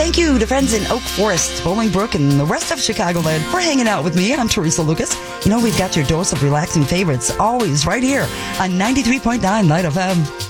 Thank you to friends in Oak Forest, Bolingbrook, and the rest of Chicagoland for hanging out with me. I'm Teresa Lucas. You know, we've got your dose of relaxing favorites always right here on 93.9 Light FM.